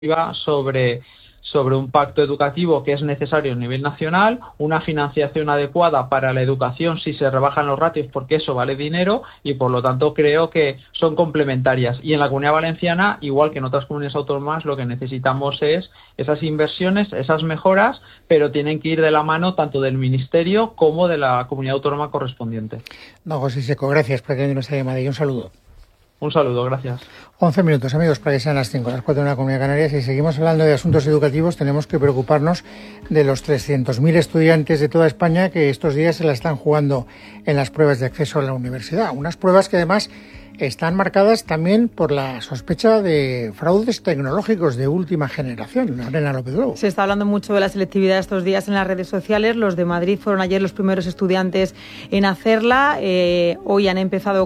sobre un pacto educativo que es necesario a nivel nacional, una financiación adecuada para la educación si se rebajan los ratios, porque eso vale dinero y por lo tanto creo que son complementarias. Y en la Comunidad Valenciana, igual que en otras comunidades autónomas, lo que necesitamos es esas inversiones, esas mejoras, pero tienen que ir de la mano tanto del Ministerio como de la comunidad autónoma correspondiente. No, José Seco, gracias por tener nuestra llamada y un saludo. Un saludo, gracias. 11 minutos, amigos, para que sean las 5, las 4 en la Comunidad Canaria. Si seguimos hablando de asuntos educativos, tenemos que preocuparnos de los 300.000 estudiantes de toda España que estos días se la están jugando en las pruebas de acceso a la universidad. Unas pruebas que además están marcadas también por la sospecha de fraudes tecnológicos de última generación. Lorena López Lobo. Se está hablando mucho de la selectividad estos días en las redes sociales. Los de Madrid fueron ayer los primeros estudiantes en hacerla. Hoy han empezado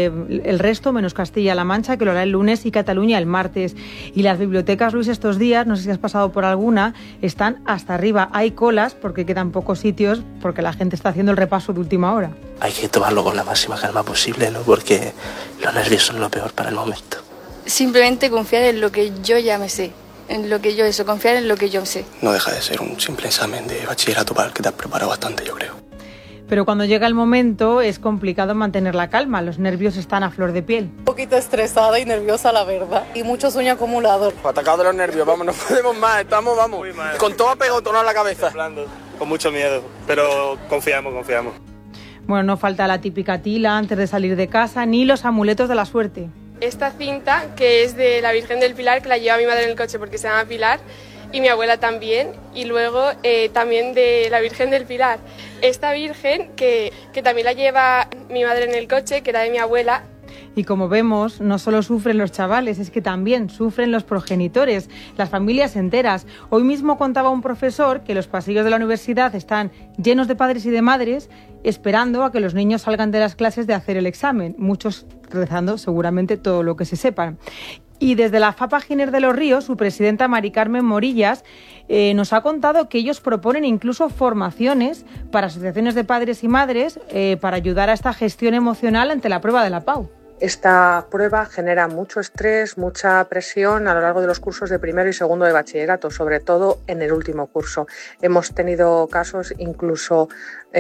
el resto, menos Castilla-La Mancha, que lo hará el lunes, y Cataluña el martes. Y las bibliotecas, Luis, estos días, no sé si has pasado por alguna, están hasta arriba. Hay colas porque quedan pocos sitios, porque la gente está haciendo el repaso de última hora. Hay que tomarlo con la máxima calma posible, ¿no? Porque los nervios son lo peor para el momento. Simplemente confiar en lo que yo ya me sé, confiar en lo que yo sé. No deja de ser un simple examen de bachillerato para el que te has preparado bastante, yo creo. Pero cuando llega el momento es complicado mantener la calma, los nervios están a flor de piel. Un poquito estresada y nerviosa, la verdad, y mucho sueño acumulado. Atacado de los nervios, vamos, no podemos más, estamos, con todo apegotado a la cabeza. Con mucho miedo, pero confiamos. Bueno, no falta la típica tila antes de salir de casa, ni los amuletos de la suerte. Esta cinta, que es de la Virgen del Pilar, que la lleva mi madre en el coche porque se llama Pilar, y mi abuela también, y luego también de la Virgen del Pilar. Esta Virgen, que también la lleva mi madre en el coche, que era de mi abuela. Y como vemos, no solo sufren los chavales, es que también sufren los progenitores, las familias enteras. Hoy mismo contaba un profesor que los pasillos de la universidad están llenos de padres y de madres esperando a que los niños salgan de las clases de hacer el examen, muchos rezando seguramente todo lo que se sepan. Y desde la FAPA Giner de los Ríos, su presidenta Mari Carmen Morillas nos ha contado que ellos proponen incluso formaciones para asociaciones de padres y madres para ayudar a esta gestión emocional ante la prueba de la PAU. Esta prueba genera mucho estrés, mucha presión a lo largo de los cursos de primero y segundo de bachillerato, sobre todo en el último curso. Hemos tenido casos incluso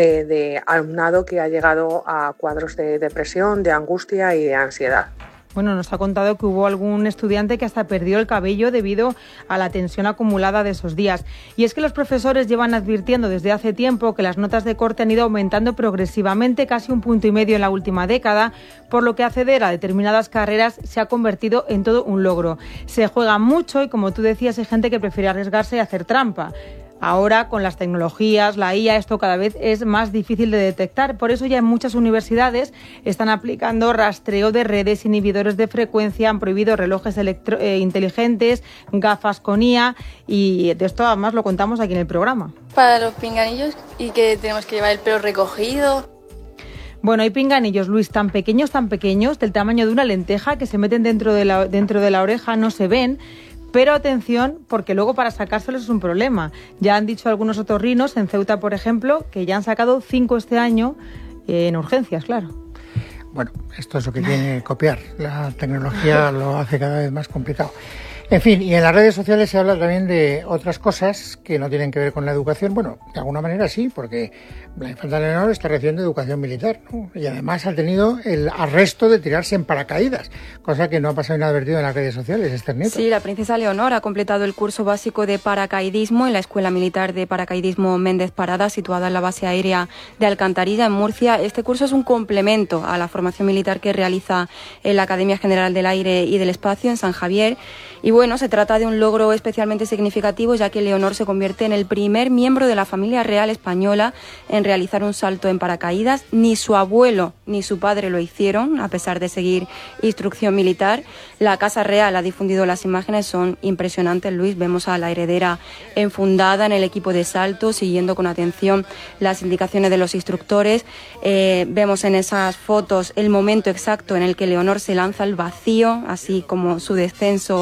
de alumnado que ha llegado a cuadros de depresión, de angustia y de ansiedad. Bueno, nos ha contado que hubo algún estudiante que hasta perdió el cabello debido a la tensión acumulada de esos días. Y es que los profesores llevan advirtiendo desde hace tiempo que las notas de corte han ido aumentando progresivamente, casi 1,5 puntos en la última década, por lo que acceder a determinadas carreras se ha convertido en todo un logro. Se juega mucho y, como tú decías, hay gente que prefiere arriesgarse y hacer trampa. Ahora, con las tecnologías, la IA, esto cada vez es más difícil de detectar. Por eso ya en muchas universidades están aplicando rastreo de redes, inhibidores de frecuencia, han prohibido relojes inteligentes, gafas con IA, y de esto además lo contamos aquí en el programa. Para los pinganillos, y que tenemos que llevar el pelo recogido. Bueno, hay pinganillos, Luis, tan pequeños, del tamaño de una lenteja, que se meten dentro de la oreja, no se ven. Pero atención, porque luego para sacárselos es un problema. Ya han dicho algunos otorrinos, en Ceuta, por ejemplo, que ya han sacado 5 este año en urgencias, claro. Bueno, esto es lo que tiene que copiar. La tecnología lo hace cada vez más complicado. En fin, y en las redes sociales se habla también de otras cosas que no tienen que ver con la educación. Bueno, de alguna manera sí, porque la infanta Leonor está recibiendo educación militar, ¿no? Y además ha tenido el arresto de tirarse en paracaídas, cosa que no ha pasado inadvertido en las redes sociales, Esther Nieto. Sí, la princesa Leonor ha completado el curso básico de paracaidismo en la Escuela Militar de Paracaidismo Méndez Parada, situada en la base aérea de Alcantarilla, en Murcia. Este curso es un complemento a la formación militar que realiza en la Academia General del Aire y del Espacio, en San Javier. Y bueno, se trata de un logro especialmente significativo, ya que Leonor se convierte en el primer miembro de la familia real española en realizar un salto en paracaídas. Ni su abuelo ni su padre lo hicieron, a pesar de seguir instrucción militar. La Casa Real ha difundido las imágenes, son impresionantes, Luis. Vemos a la heredera enfundada en el equipo de salto, siguiendo con atención las indicaciones de los instructores. Vemos en esas fotos el momento exacto en el que Leonor se lanza al vacío, así como su descenso ya bajo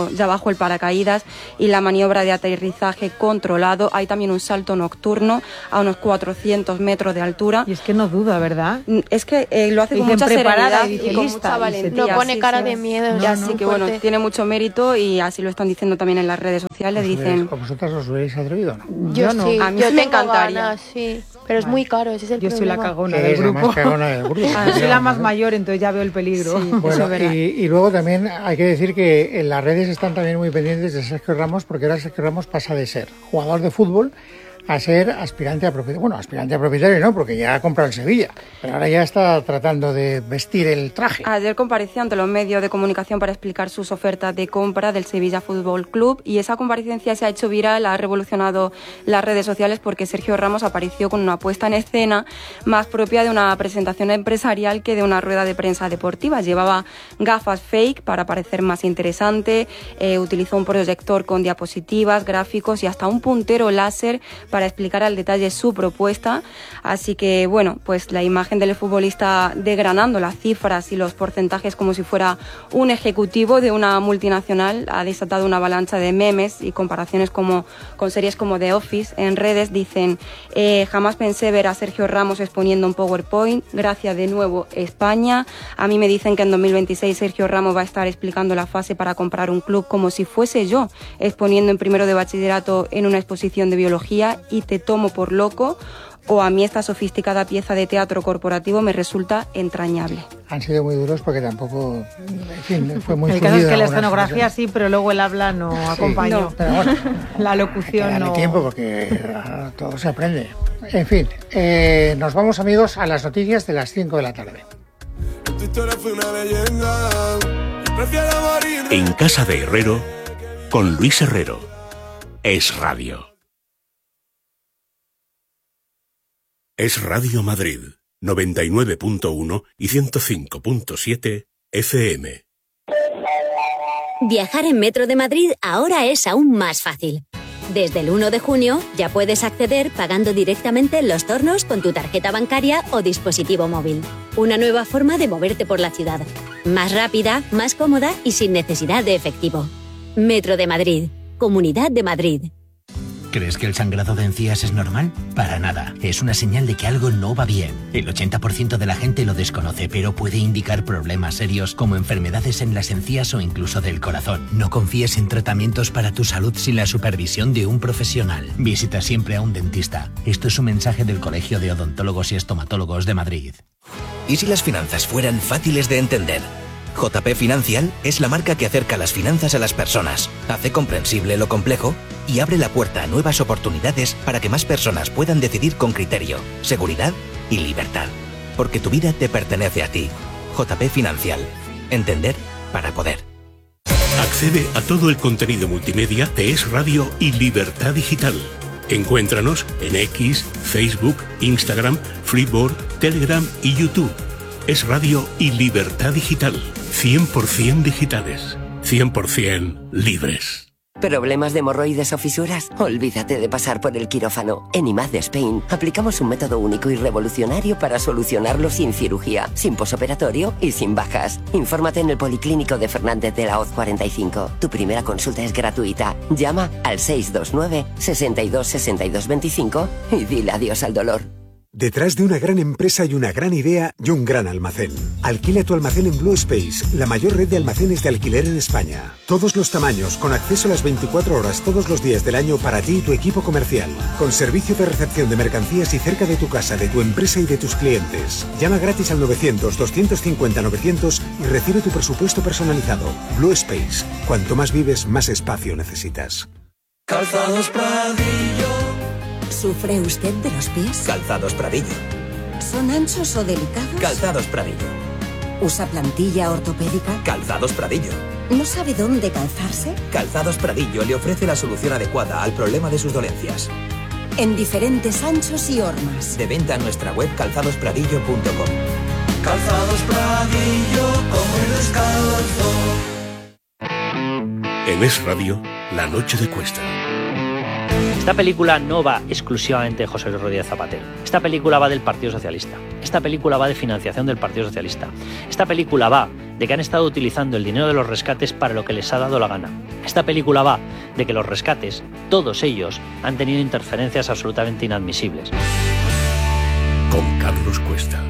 bajo el paracaídas y la maniobra de aterrizaje controlado. Hay también un salto nocturno a unos 400 metros de altura. Y es que no duda, ¿verdad? Es que lo hace con mucha serenidad y con mucha valentía. No pone cara de miedo. Así que bueno, tiene mucho mérito y así lo están diciendo también en las redes sociales. Dicen, ¿vosotras os hubierais atrevido o no? Yo no. Sí, a mí sí me encantaría. Ganas, sí. Pero es muy caro, ese es el Yo problema. soy la cagona del grupo. Soy la más mayor, entonces ya veo el peligro. Sí, bueno, y luego también hay que decir que en las redes están también muy pendientes de Sergio Ramos, porque ahora Sergio Ramos pasa de ser jugador de fútbol a ser aspirante a propietario. Bueno, aspirante a propietario no, porque ya ha comprado el Sevilla, pero ahora ya está tratando de vestir el traje. Ayer compareció ante los medios de comunicación para explicar sus ofertas de compra del Sevilla Fútbol Club, y esa comparecencia se ha hecho viral, ha revolucionado las redes sociales, porque Sergio Ramos apareció con una puesta en escena más propia de una presentación empresarial que de una rueda de prensa deportiva. Llevaba gafas fake para parecer más interesante, utilizó un proyector con diapositivas, gráficos y hasta un puntero láser para explicar al detalle su propuesta. Así que bueno, pues la imagen del futbolista desgranando las cifras y los porcentajes como si fuera un ejecutivo de una multinacional ha desatado una avalancha de memes y comparaciones con series como The Office. En redes dicen, jamás pensé ver a Sergio Ramos exponiendo un PowerPoint, gracias de nuevo España. A mí me dicen que en 2026 Sergio Ramos va a estar explicando la fase para comprar un club como si fuese yo exponiendo en primero de bachillerato en una exposición de biología, y te tomo por loco. O a mí esta sofisticada pieza de teatro corporativo me resulta entrañable. Han sido muy duros porque tampoco, en fin, fue muy fluido. El caso es que la escenografía sí, pero luego el habla no acompañó. No, pero bueno, la locución hay que darle tiempo porque todo se aprende. En fin, nos vamos, amigos, a las noticias de las 5 de la tarde. En Casa de Herrero, con Luis Herrero. Es Radio. Es Radio Madrid, 99.1 y 105.7 FM. Viajar en Metro de Madrid ahora es aún más fácil. Desde el 1 de junio ya puedes acceder pagando directamente en los tornos con tu tarjeta bancaria o dispositivo móvil. Una nueva forma de moverte por la ciudad. Más rápida, más cómoda y sin necesidad de efectivo. Metro de Madrid, Comunidad de Madrid. ¿Crees que el sangrado de encías es normal? Para nada. Es una señal de que algo no va bien. El 80% de la gente lo desconoce, pero puede indicar problemas serios como enfermedades en las encías o incluso del corazón. No confíes en tratamientos para tu salud sin la supervisión de un profesional. Visita siempre a un dentista. Esto es un mensaje del Colegio de Odontólogos y Estomatólogos de Madrid. ¿Y si las finanzas fueran fáciles de entender? JP Financial es la marca que acerca las finanzas a las personas, hace comprensible lo complejo y abre la puerta a nuevas oportunidades para que más personas puedan decidir con criterio, seguridad y libertad. Porque tu vida te pertenece a ti. JP Financial. Entender para poder. Accede a todo el contenido multimedia de Es Radio y Libertad Digital. Encuéntranos en X, Facebook, Instagram, Flipboard, Telegram y YouTube. Es Radio y Libertad Digital. 100% digitales. 100% libres. ¿Problemas de hemorroides o fisuras? Olvídate de pasar por el quirófano. En IMAD Spain aplicamos un método único y revolucionario para solucionarlo sin cirugía, sin posoperatorio y sin bajas. Infórmate en el Policlínico de Fernández de la Hoz 45. Tu primera consulta es gratuita. Llama al 629 62 62 25 y dile adiós al dolor. Detrás de una gran empresa hay una gran idea y un gran almacén. Alquila tu almacén en Blue Space, la mayor red de almacenes de alquiler en España. Todos los tamaños, con acceso a las 24 horas todos los días del año para ti y tu equipo comercial. Con servicio de recepción de mercancías y cerca de tu casa, de tu empresa y de tus clientes. Llama gratis al 900-250-900 y recibe tu presupuesto personalizado. Blue Space. Cuanto más vives, más espacio necesitas. Calzados Pradillo. ¿Sufre usted de los pies? Calzados Pradillo. ¿Son anchos o delicados? Calzados Pradillo. ¿Usa plantilla ortopédica? Calzados Pradillo. ¿No sabe dónde calzarse? Calzados Pradillo le ofrece la solución adecuada al problema de sus dolencias. En diferentes anchos y hormas. De venta en nuestra web calzadospradillo.com. Calzados Pradillo, come descalzo. En Es Radio, La Noche de Cuesta. Esta película no va exclusivamente de José Luis Rodríguez Zapatero. Esta película va del Partido Socialista. Esta película va de financiación del Partido Socialista. Esta película va de que han estado utilizando el dinero de los rescates para lo que les ha dado la gana. Esta película va de que los rescates, todos ellos, han tenido interferencias absolutamente inadmisibles. Con Carlos Cuesta.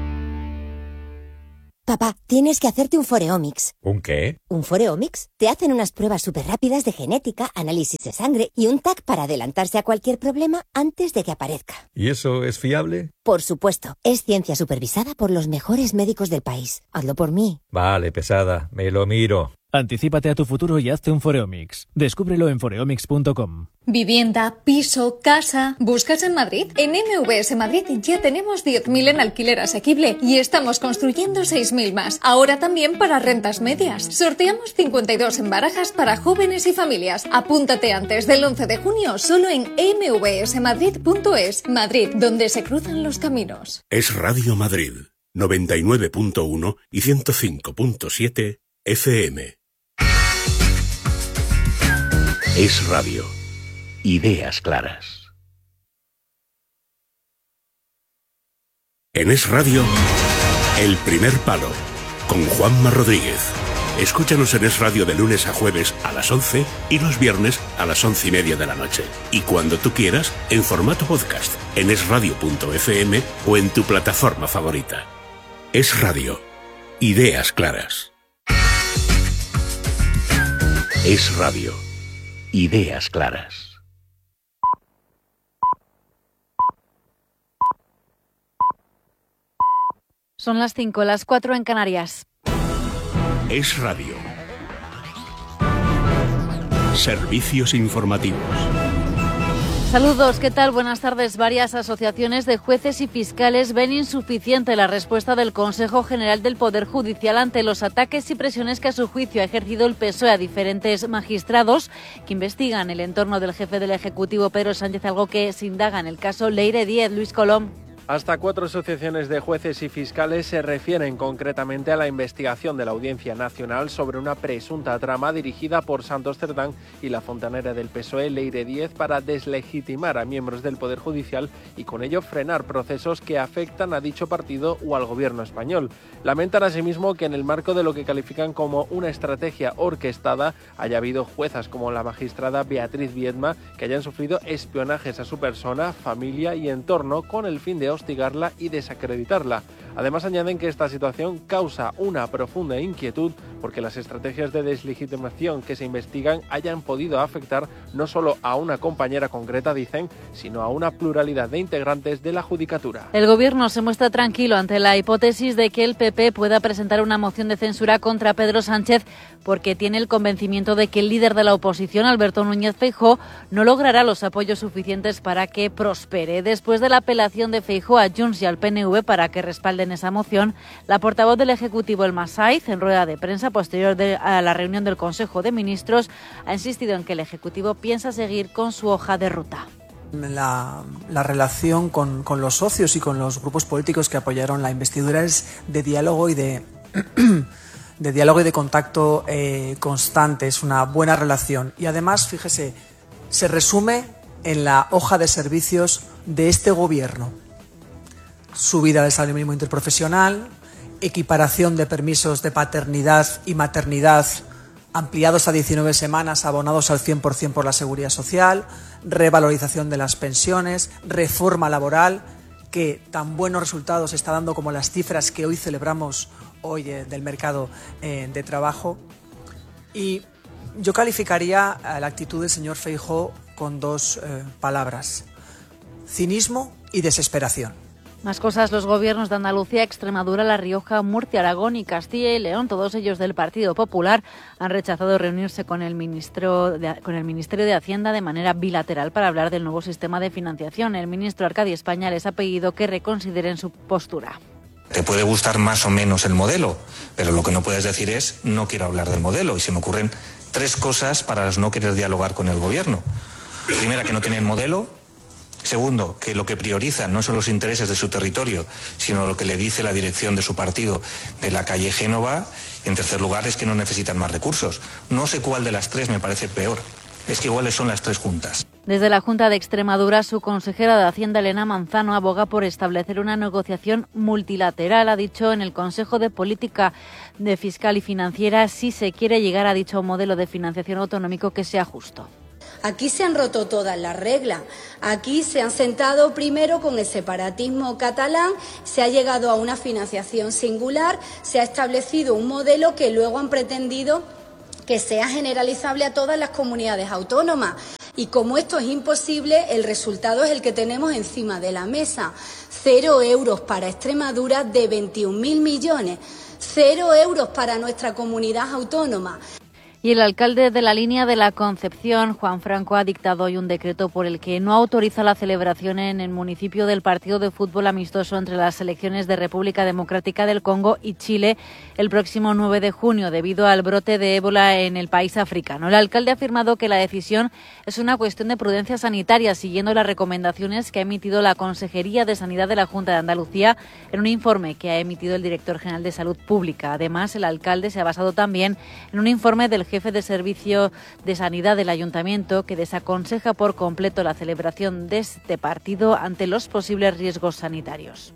Papá, tienes que hacerte un Foreomics. ¿Un qué? ¿Un Foreomics? Te hacen unas pruebas súper rápidas de genética, análisis de sangre y un TAC para adelantarse a cualquier problema antes de que aparezca. ¿Y eso es fiable? Por supuesto. Es ciencia supervisada por los mejores médicos del país. Hazlo por mí. Vale, pesada. Me lo miro. Anticípate a tu futuro y hazte un Foreomics. Descúbrelo en foreomics.com. Vivienda, piso, casa. ¿Buscas en Madrid? En MVS Madrid ya tenemos 10.000 en alquiler asequible y estamos construyendo 6.000 más. Ahora también para rentas medias. Sorteamos 52 en barajas para jóvenes y familias. Apúntate antes del 11 de junio solo en mvsmadrid.es. Madrid, donde se cruzan los caminos. Es Radio Madrid, 99.1 y 105.7 FM. Es Radio. Ideas claras. En Es Radio, El Primer Palo, con Juanma Rodríguez. Escúchanos en Es Radio de lunes a jueves a las 11 y los viernes a las 11:30 de la noche. Y cuando tú quieras, en formato podcast, en esradio.fm o en tu plataforma favorita. Es Radio. Ideas claras. Es Radio. Ideas claras. Son las 5, las 4 en Canarias. Es Radio. Servicios informativos. Saludos, ¿qué tal? Buenas tardes. Varias asociaciones de jueces y fiscales ven insuficiente la respuesta del Consejo General del Poder Judicial ante los ataques y presiones que a su juicio ha ejercido el PSOE a diferentes magistrados que investigan el entorno del jefe del Ejecutivo, Pedro Sánchez, algo que se indaga en el caso Leire Díez. Luis Colom. Hasta 4 asociaciones de jueces y fiscales se refieren concretamente a la investigación de la Audiencia Nacional sobre una presunta trama dirigida por Santos Cerdán y la fontanera del PSOE, Leire Díez, para deslegitimar a miembros del Poder Judicial y con ello frenar procesos que afectan a dicho partido o al gobierno español. Lamentan asimismo que en el marco de lo que califican como una estrategia orquestada haya habido juezas como la magistrada Beatriz Viedma que hayan sufrido espionajes a su persona, familia y entorno con el fin de hostigarla y desacreditarla. Además añaden que esta situación causa una profunda inquietud porque las estrategias de deslegitimación que se investigan hayan podido afectar no solo a una compañera concreta, dicen, sino a una pluralidad de integrantes de la Judicatura. El Gobierno se muestra tranquilo ante la hipótesis de que el PP pueda presentar una moción de censura contra Pedro Sánchez porque tiene el convencimiento de que el líder de la oposición, Alberto Núñez Feijóo, no logrará los apoyos suficientes para que prospere. Después de la apelación de Feijóo a Junts y al PNV para que respalden esa moción, la portavoz del Ejecutivo, Elma Saiz, en rueda de prensa posterior a la reunión del Consejo de Ministros, ha insistido en que el Ejecutivo piensa seguir con su hoja de ruta. La relación con los socios y con los grupos políticos que apoyaron la investidura es de diálogo y de contacto constante. Es una buena relación y además, fíjese, se resume en la hoja de servicios de este gobierno: subida del salario mínimo interprofesional, equiparación de permisos de paternidad y maternidad ampliados a 19 semanas, abonados al 100% por la Seguridad Social, revalorización de las pensiones, reforma laboral, que tan buenos resultados está dando como las cifras que hoy celebramos del mercado de trabajo. Y yo calificaría la actitud del señor Feijóo con dos palabras: cinismo y desesperación. Más cosas. Los gobiernos de Andalucía, Extremadura, La Rioja, Murcia, Aragón y Castilla y León, todos ellos del Partido Popular, han rechazado reunirse con el Ministerio de Hacienda de manera bilateral para hablar del nuevo sistema de financiación. El ministro Arcadi España les ha pedido que reconsideren su postura. Te puede gustar más o menos el modelo, pero lo que no puedes decir es no quiero hablar del modelo. Y se me ocurren 3 cosas para las no querer dialogar con el gobierno. Primera, que no tienen modelo. Segundo, que lo que priorizan no son los intereses de su territorio, sino lo que le dice la dirección de su partido de la calle Génova. Y en tercer lugar, es que no necesitan más recursos. No sé cuál de las 3 me parece peor. Es que iguales son las 3 juntas. Desde la Junta de Extremadura, su consejera de Hacienda, Elena Manzano, aboga por establecer una negociación multilateral, ha dicho en el Consejo de Política Fiscal y Financiera, si se quiere llegar a dicho modelo de financiación autonómico que sea justo. Aquí se han roto todas las reglas. Aquí se han sentado primero con el separatismo catalán, se ha llegado a una financiación singular, se ha establecido un modelo que luego han pretendido que sea generalizable a todas las comunidades autónomas. Y como esto es imposible, el resultado es el que tenemos encima de la mesa. 0 euros para Extremadura de 21.000 millones. 0 euros para nuestra comunidad autónoma. Y el alcalde de la Línea de la Concepción, Juan Franco, ha dictado hoy un decreto por el que no autoriza la celebración en el municipio del partido de fútbol amistoso entre las selecciones de República Democrática del Congo y Chile el próximo 9 de junio, debido al brote de ébola en el país africano. El alcalde ha afirmado que la decisión es una cuestión de prudencia sanitaria, siguiendo las recomendaciones que ha emitido la Consejería de Sanidad de la Junta de Andalucía en un informe que ha emitido el director general de Salud Pública. Además, el alcalde se ha basado también en un informe del jefe de Servicio de Sanidad del Ayuntamiento que desaconseja por completo la celebración de este partido ante los posibles riesgos sanitarios.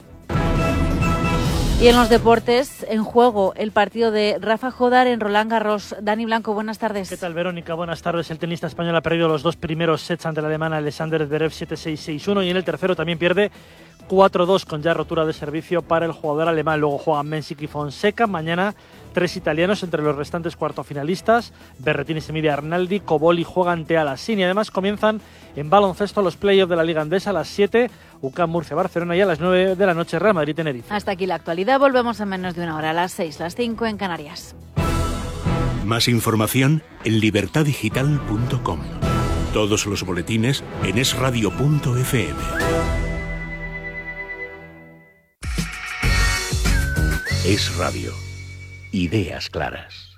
Y en los deportes, en juego el partido de Rafa Jodar en Roland Garros. Dani Blanco, buenas tardes. ¿Qué tal, Verónica? Buenas tardes. El tenista español ha perdido los 2 primeros sets ante el alemán Alexander Zverev 7-6, 6-1 y en el tercero también pierde 4-2 con ya rotura de servicio para el jugador alemán. Luego juegan Mensik y Fonseca. Mañana 3 italianos entre los restantes cuartofinalistas. Berrettini se mide a Arnaldi, Cobolli juega ante Alassin y además comienzan en baloncesto los playoffs de la Liga Andesa a las 7, UCAM Murcia Barcelona y a las 9 de la noche Real Madrid Tenerife. Hasta aquí la actualidad, volvemos en menos de una hora, a las 6, las 5 en Canarias. Más información en libertadigital.com. Todos los boletines en esradio.fm. Es Radio. Ideas claras.